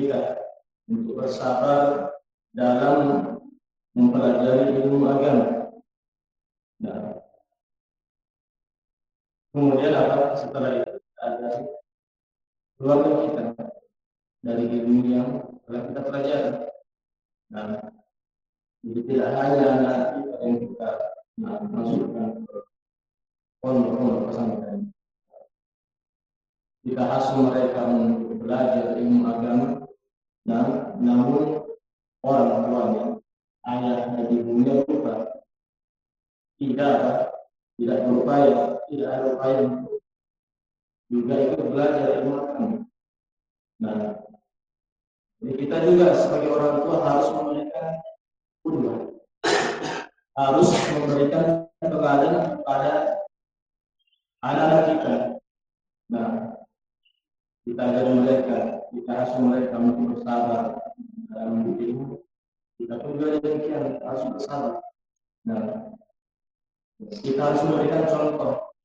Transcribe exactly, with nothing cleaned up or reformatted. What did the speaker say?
kita untuk bersabar dalam mempelajari ilmu agama. Nah, kemudian apa setelah itu ada keluarga kita dari ilmu yang telah kita pelajari. Nah, jadi tidak hanya anak kita yang kita nah, masukkan ke pondok-pondok pesantren. Kita asuh mereka untuk belajar ilmu agama. Nah, namun orang tuanya, ayah dan ibunya lupa, tidak tidak berupaya, tidak ada upaya untuk juga ikut belajar ilmu agama. Nah, jadi kita juga sebagai orang tua harus memberikan qudwah, harus memberikan teladan kepada anak-anak kita. Nah, kita ajar mereka, kita asuh mereka untuk bersabar dalam ilmu. Kita pun juga demikian harus bersabar. Nah, kita harus memberikan contoh